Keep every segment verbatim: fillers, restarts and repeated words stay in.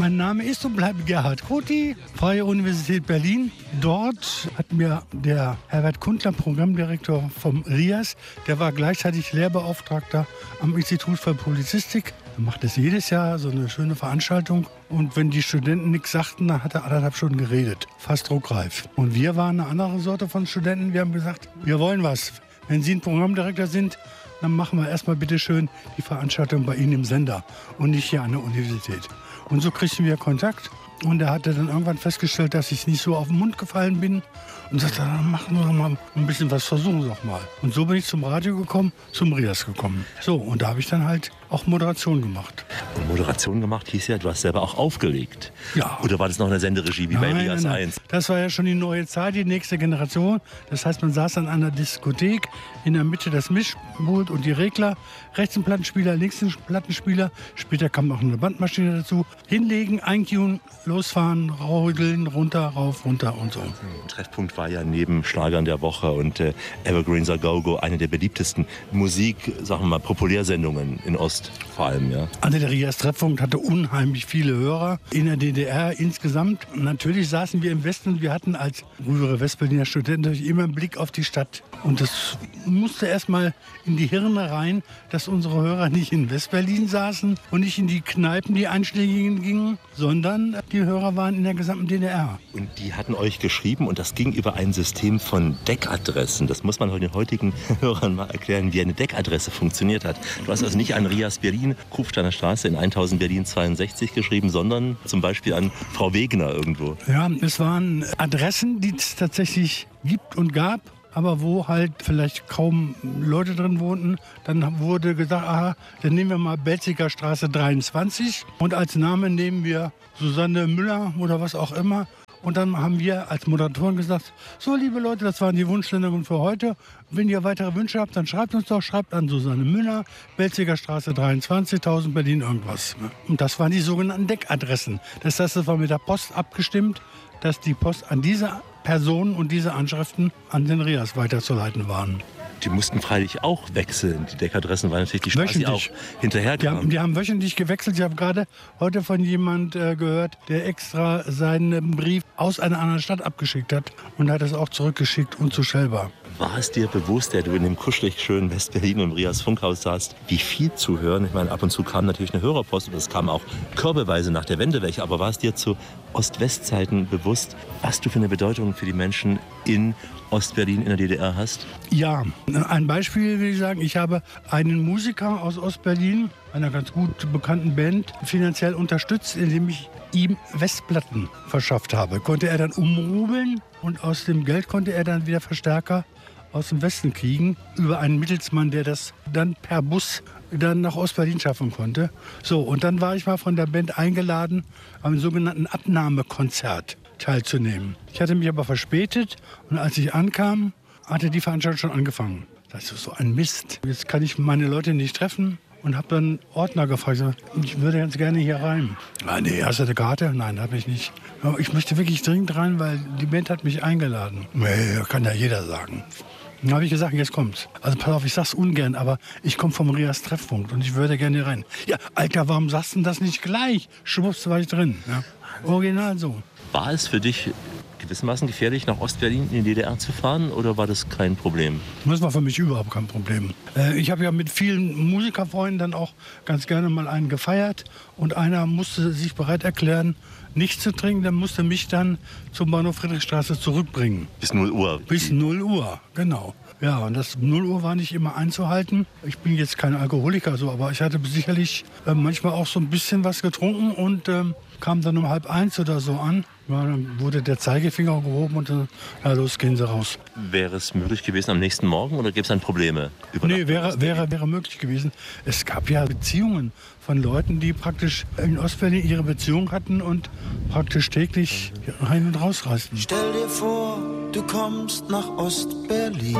Mein Name ist und bleibt Gerhard Koti, Freie Universität Berlin. Dort hat mir der Herbert Kundler, Programmdirektor vom R I A S, der war gleichzeitig Lehrbeauftragter am Institut für Publizistik. Er macht es jedes Jahr, so eine schöne Veranstaltung. Und wenn die Studenten nichts sagten, dann hat er anderthalb Stunden geredet. Fast druckreif. Und wir waren eine andere Sorte von Studenten. Wir haben gesagt, wir wollen was. Wenn Sie ein Programmdirektor sind, dann machen wir erstmal bitte schön die Veranstaltung bei Ihnen im Sender und nicht hier an der Universität. Und so kriegten wir Kontakt. Und er hatte dann irgendwann festgestellt, dass ich nicht so auf den Mund gefallen bin. Und sagte, dann machen wir doch mal ein bisschen was, versuchen Sie doch mal. Und so bin ich zum Radio gekommen, zum R I A S gekommen. So, und da habe ich dann halt auch Moderation gemacht. Und Moderation gemacht hieß ja, du hast selber auch aufgelegt. Ja. Oder war das noch eine Senderegie wie bei Nein, R I A S nein, nein. eins? Das war ja schon die neue Zeit, die nächste Generation. Das heißt, man saß an einer Diskothek, in der Mitte das Mischpult und die Regler, rechts ein Plattenspieler, links ein Plattenspieler. Später kam noch eine Bandmaschine dazu. Hinlegen, eincunen, losfahren, raudeln, runter, rauf, runter und so. Ein Treffpunkt war ja neben Schlagern der Woche und äh, Evergreens A Go-Go eine der beliebtesten Musik, sagen wir mal, Populärsendungen in Ost vor allem, ja. Also der R I A S-Treffpunkt hatte unheimlich viele Hörer in der D D R insgesamt. Natürlich saßen wir im Westen und wir hatten als frühere Westberliner Studenten natürlich immer einen Blick auf die Stadt. Und das musste erst mal in die Hirne rein, dass unsere Hörer nicht in Westberlin saßen und nicht in die Kneipen, die einschlägigen gingen, sondern die Hörer waren in der gesamten D D R. Und die hatten euch geschrieben und das ging über ein System von Deckadressen. Das muss man den heutigen Hörern mal erklären, wie eine Deckadresse funktioniert hat. Du hast also nicht an R I A S Berlin, Kufsteiner Straße in tausend Berlin zweiundsechzig geschrieben, sondern zum Beispiel an Frau Wegener irgendwo. Ja, es waren Adressen, die es tatsächlich gibt und gab, aber wo halt vielleicht kaum Leute drin wohnten. Dann wurde gesagt, aha, dann nehmen wir mal Belziger Straße dreiundzwanzig und als Name nehmen wir Susanne Müller oder was auch immer. Und dann haben wir als Moderatoren gesagt, so liebe Leute, das waren die Wunschsendungen für heute. Wenn ihr weitere Wünsche habt, dann schreibt uns doch, schreibt an Susanne Müller, Belziger Straße dreiundzwanzig, tausend Berlin irgendwas. Und das waren die sogenannten Deckadressen. Das heißt, das war mit der Post abgestimmt, dass die Post an diese Personen und diese Anschriften an den R I A S weiterzuleiten waren. Die mussten freilich auch wechseln. Die Deckadressen waren natürlich die Straße, die auch hinterher die haben, die haben wöchentlich gewechselt. Ich habe gerade heute von jemand äh, gehört, der extra seinen Brief aus einer anderen Stadt abgeschickt hat und hat es auch zurückgeschickt und zu Schellbar. War es dir bewusst, der du in dem kuschelig schönen Westberlin im R I A S Funkhaus saßt, wie viel zu hören? Ich meine, ab und zu kam natürlich eine Hörerpost und es kam auch körbeweise nach der Wende welche. Aber war es dir zu Ost-West-Zeiten bewusst, was du für eine Bedeutung für die Menschen in Ostberlin in der D D R hast? Ja, ein Beispiel will ich sagen, ich habe einen Musiker aus Ostberlin, einer ganz gut bekannten Band, finanziell unterstützt, indem ich ihm Westplatten verschafft habe. Konnte er dann umrubeln und aus dem Geld konnte er dann wieder Verstärker aus dem Westen kriegen, über einen Mittelsmann, der das dann per Bus dann nach Ostberlin schaffen konnte. So, und dann war ich mal von der Band eingeladen, am sogenannten Abnahmekonzert teilzunehmen. Ich hatte mich aber verspätet und als ich ankam, hatte die Veranstaltung schon angefangen. Das ist so ein Mist. Jetzt kann ich meine Leute nicht treffen und habe dann Ordner gefragt. Ich würde ganz gerne hier rein. Ah, nee, hast du eine Karte? Nein, habe ich nicht. Aber ich möchte wirklich dringend rein, weil die Band hat mich eingeladen. Nee, kann ja jeder sagen. Dann habe ich gesagt, jetzt kommt's. Also pass auf, ich sag's ungern, aber ich komme vom R I A S Treffpunkt und ich würde gerne hier rein. Ja, Alter, warum sagst du das nicht gleich? Schwupps, war ich drin. Ja. Original so. War es für dich gewissermaßen gefährlich, nach Ostberlin in die D D R zu fahren oder war das kein Problem? Das war für mich überhaupt kein Problem. Äh, ich habe ja mit vielen Musikerfreunden dann auch ganz gerne mal einen gefeiert und einer musste sich bereit erklären, nicht zu trinken, der musste mich dann zum Bahnhof Friedrichstraße zurückbringen. Bis null Uhr? Bis null Uhr, genau. Ja, und das null Uhr war nicht immer einzuhalten. Ich bin jetzt kein Alkoholiker, so, aber ich hatte sicherlich äh, manchmal auch so ein bisschen was getrunken und ähm, kam dann um halb eins oder so an. Ja, dann wurde der Zeigefinger gehoben und dann, ja, los, gehen Sie raus. Wäre es möglich gewesen am nächsten Morgen oder gibt es dann Probleme? Nee, wäre, wäre, wäre möglich gewesen. Es gab ja Beziehungen von Leuten, die praktisch in Ostberlin ihre Beziehung hatten und praktisch täglich rein und raus reisten. Stell dir vor, du kommst nach Ostberlin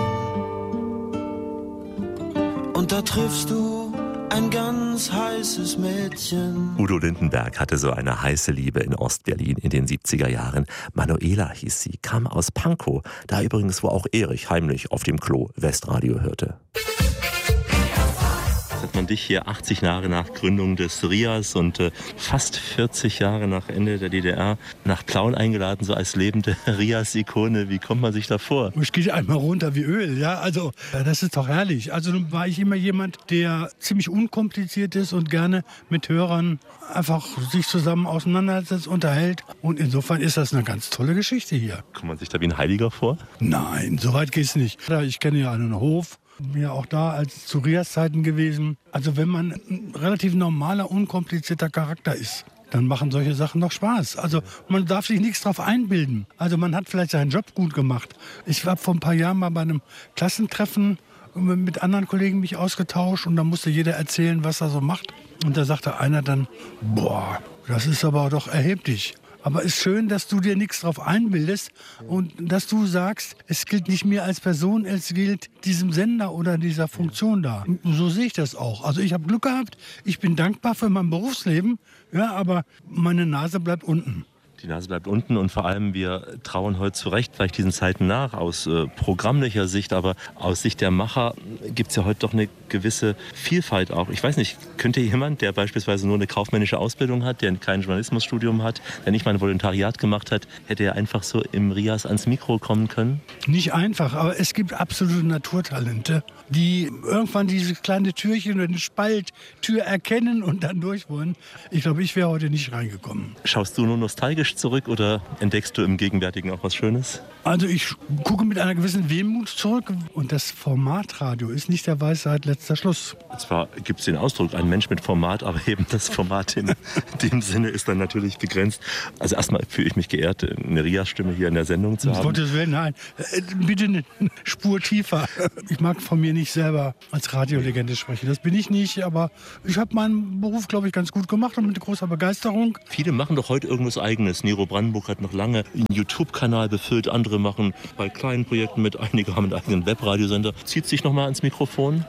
und da triffst du ein ganz heißes Mädchen. Udo Lindenberg hatte so eine heiße Liebe in Ostberlin in den siebziger Jahren. Manuela hieß sie, kam aus Pankow, da übrigens, wo auch Erich heimlich auf dem Klo Westradio hörte. hat man dich hier achtzig Jahre nach Gründung des RIAS und äh, fast vierzig Jahre nach Ende der D D R nach Plauen eingeladen, so als lebende RIAS-Ikone. Wie kommt man sich da vor? Es geht einmal runter wie Öl, ja. Also, das ist doch herrlich. Also, nun war ich immer jemand, der ziemlich unkompliziert ist und gerne mit Hörern einfach sich zusammen auseinandersetzt, unterhält. Und insofern ist das eine ganz tolle Geschichte hier. Kommt man sich da wie ein Heiliger vor? Nein, so weit geht's nicht. Ich kenne ja einen Hof, bin ja auch da als zu RIAS-Zeiten gewesen. Also wenn man ein relativ normaler, unkomplizierter Charakter ist, dann machen solche Sachen doch Spaß. Also man darf sich nichts drauf einbilden. Also man hat vielleicht seinen Job gut gemacht. Ich war vor ein paar Jahren mal bei einem Klassentreffen mit anderen Kollegen mich ausgetauscht und da musste jeder erzählen, was er so macht. Und da sagte einer dann, boah, das ist aber doch erheblich. Aber es ist schön, dass du dir nichts drauf einbildest und dass du sagst, es gilt nicht mir als Person, es gilt diesem Sender oder dieser Funktion da. Und so sehe ich das auch. Also ich habe Glück gehabt, ich bin dankbar für mein Berufsleben, ja, aber meine Nase bleibt unten. Die Nase bleibt unten und vor allem wir trauen heute zu Recht vielleicht diesen Zeiten nach, aus äh, programmlicher Sicht, aber aus Sicht der Macher gibt es ja heute doch eine gewisse Vielfalt auch. Ich weiß nicht, könnte jemand, der beispielsweise nur eine kaufmännische Ausbildung hat, der kein Journalismusstudium hat, der nicht mal ein Volontariat gemacht hat, hätte er einfach so im RIAS ans Mikro kommen können? Nicht einfach, aber es gibt absolute Naturtalente, die irgendwann dieses kleine Türchen oder eine Spalttür erkennen und dann durch wollen. Ich glaube, ich wäre heute nicht reingekommen. Schaust du nur nostalgisch zurück oder entdeckst du im Gegenwärtigen auch was Schönes? Also ich gucke mit einer gewissen Wehmut zurück und das Formatradio ist nicht der Weisheit letzter Schluss. Zwar gibt es den Ausdruck, ein Mensch mit Format, aber eben das Format in dem Sinne ist dann natürlich begrenzt. Also erstmal fühle ich mich geehrt, eine RIAS-Stimme hier in der Sendung zu haben. Um Gottes Willen, nein, bitte eine Spur tiefer. Ich mag von mir nicht selber als Radiolegende sprechen, das bin ich nicht, aber ich habe meinen Beruf, glaube ich, ganz gut gemacht und mit großer Begeisterung. Viele machen doch heute irgendwas Eigenes. Nero Brandenburg hat noch lange einen YouTube-Kanal befüllt, andere machen bei kleinen Projekten mit, einige haben einen eigenen Webradiosender. Zieht sich noch mal ans Mikrofon?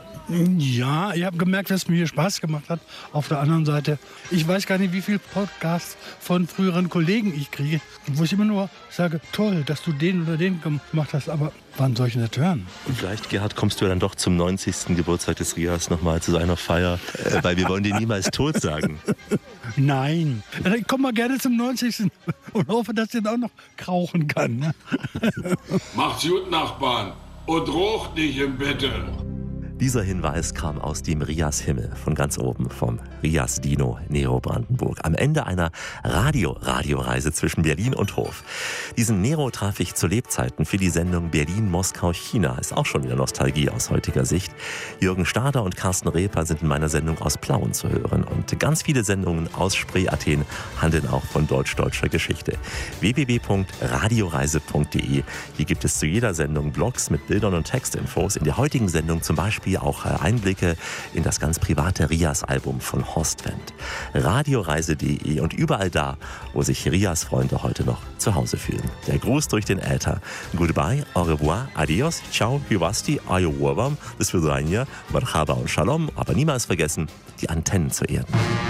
Ja, ich habe gemerkt, dass es mir Spaß gemacht hat. Auf der anderen Seite, ich weiß gar nicht, wie viele Podcasts von früheren Kollegen ich kriege, wo ich immer nur sage, toll, dass du den oder den gemacht hast, aber wann soll ich denn das hören? Und vielleicht, Gerhard, kommst du ja dann doch zum neunzigsten Geburtstag des RIAS noch mal zu seiner Feier, äh, weil wir wollen dir niemals tot sagen. Nein, ich komme mal gerne zum neunzigsten und hoffe, dass ich dann auch noch krauchen kann. Ne? Macht's gut, Nachbarn, und roch nicht im Bette. Dieser Hinweis kam aus dem RIAS-Himmel, von ganz oben, vom RIAS-Dino Nero Brandenburg. Am Ende einer Radio-Radioreise zwischen Berlin und Hof. Diesen Nero traf ich zu Lebzeiten für die Sendung Berlin-Moskau-China. Ist auch schon wieder Nostalgie aus heutiger Sicht. Jürgen Stader und Carsten Reper sind in meiner Sendung aus Plauen zu hören. Und ganz viele Sendungen aus Spree, Athen handeln auch von deutsch-deutscher Geschichte. w w w punkt radioreise punkt de. Hier gibt es zu jeder Sendung Blogs mit Bildern und Textinfos. In der heutigen Sendung zum Beispiel auch Einblicke in das ganz private RIAS-Album von Horst Wendt. radioreise punkt de und überall da, wo sich RIAS-Freunde heute noch zu Hause fühlen. Der Gruß durch den Äther. Goodbye, au revoir, adios, ciao, hyvasti, ayo wurwam, bis vidania, marhaba und shalom, aber niemals vergessen, die Antennen zu erden.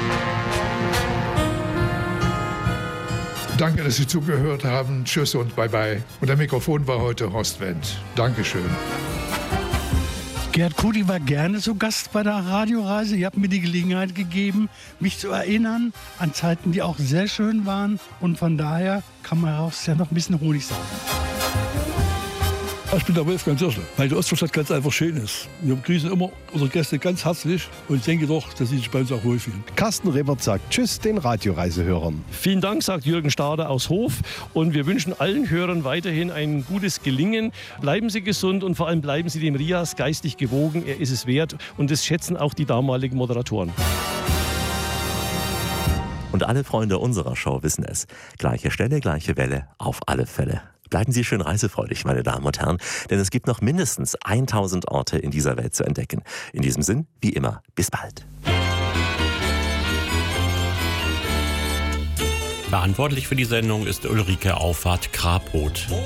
Danke, dass Sie zugehört haben. Tschüss und bye-bye. Und der Mikrofon war heute Horst Wendt. Dankeschön. Gerhard Kudi war gerne so Gast bei der Radioreise. Ihr habt mir die Gelegenheit gegeben, mich zu erinnern an Zeiten, die auch sehr schön waren. Und von daher kann man daraus ja noch ein bisschen Honig saugen. Ich bin der Wolfgang Zirschle, weil die Ostseestadt ganz einfach schön ist. Wir begrüßen immer unsere Gäste ganz herzlich und ich denke doch, dass sie sich bei uns auch wohlfühlen. Carsten Rebert sagt Tschüss den Radioreisehörern. Vielen Dank, sagt Jürgen Stader aus Hof. Und wir wünschen allen Hörern weiterhin ein gutes Gelingen. Bleiben Sie gesund und vor allem bleiben Sie dem RIAS geistig gewogen. Er ist es wert und das schätzen auch die damaligen Moderatoren. Und alle Freunde unserer Show wissen es. Gleiche Stelle, gleiche Welle, auf alle Fälle. Bleiben Sie schön reisefreudig, meine Damen und Herren, denn es gibt noch mindestens tausend Orte in dieser Welt zu entdecken. In diesem Sinn, wie immer, bis bald. Verantwortlich für die Sendung ist Ulrike Auffahrt-Kraphoth.